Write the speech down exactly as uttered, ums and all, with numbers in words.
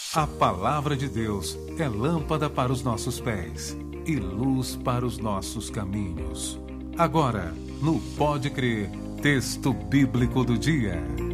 A palavra de Deus é lâmpada para os nossos pés e luz para os nossos caminhos. Agora, no Pode Crer, texto bíblico do dia.